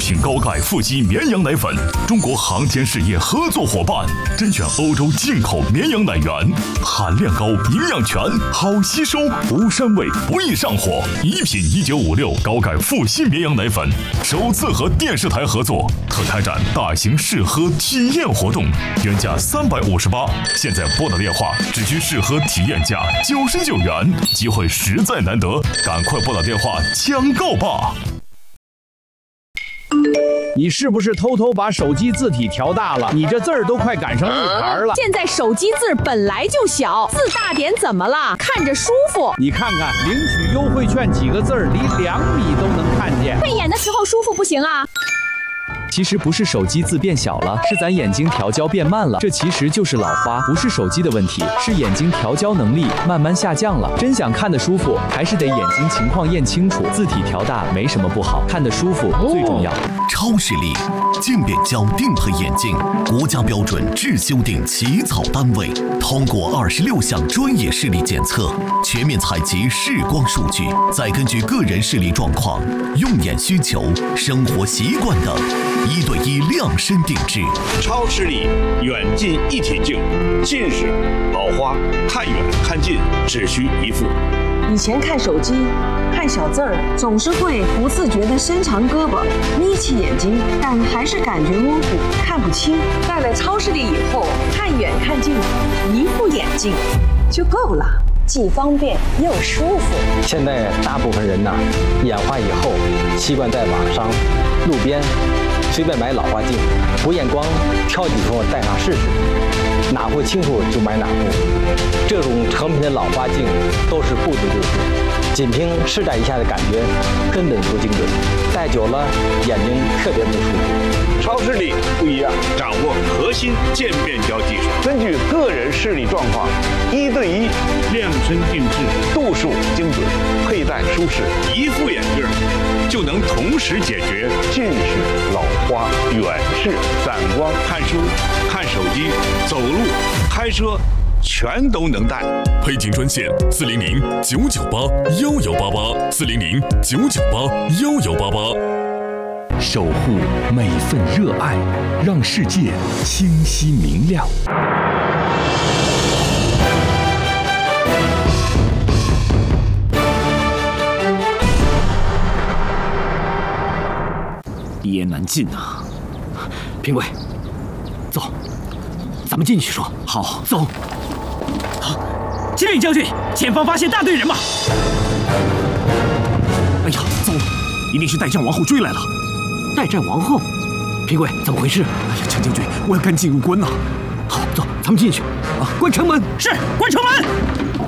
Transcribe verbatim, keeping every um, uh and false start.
品高钙富硒绵羊奶粉，中国航天事业合作伙伴，甄选欧洲进口绵羊奶源，含量高，营养全，好吸收，无膻味，不易上火。一品一九五六高钙富硒绵羊奶粉首次和电视台合作，特开展大型试喝体验活动，原价三百五十八，现在拨打电话只需试喝体验价九十九元，机会实在难得，赶快拨打电话抢购吧！ 你是不是偷偷把手机字体调大了？你这字儿都快赶上日牌了。 现在手机字本来就小，字大点怎么了？看着舒服。 你看看领取优惠券几个字儿，离两米都能看见。 慧眼的时候舒服不行啊。 其实不是手机字变小了，是咱眼睛调焦变慢了。这其实就是老花，不是手机的问题，是眼睛调焦能力慢慢下降了。真想看得舒服，还是得眼睛情况验清楚。字体调大没什么不好，看得舒服最重要。 超视力渐变焦定配眼镜，国家标准质修订起草单位，通过二十六项专业视力检测，全面采集视光数据，再根据个人视力状况、用眼需求、生活习惯等，一对一量身定制。 超视力远近一体镜，近视、老花、看远看近只需一副。 以前看手机看小字儿，总是会不自觉地伸长胳膊眯起眼睛，但还是感觉模糊看不清。戴了超视力以后，看远看近一副眼镜就够了，既方便又舒服。 现在大部分人呐，眼花以后习惯在网上、路边随便买老花镜，不验光挑几副戴上试试，哪副清楚就买哪副。这种成品的老花镜都是不足就是，仅凭试戴一下的感觉根本不精准，戴久了眼睛特别不舒服。 超视力不一样，掌握核心渐变焦技术，根据个人视力状况，一对一量身定制，度数精准，佩戴舒适，一副眼镜就能同时解决近视、老花、远视、散光、看书、看手机、走路、开车，全都能戴。 配镜专线：四零零九九八幺幺八八，四零零九九八幺幺八八。 守护每份热爱，让世界清晰明亮。 一言难尽啊！评委，走，咱们进去说。好，走。千里将军，前方发现大队人马！哎呀，糟了，一定是代战王后追来了。代战王后？评委，怎么回事？哎呀，陈将军，我要赶紧入关呐！好，走，咱们进去。啊，关城门！是，关城门！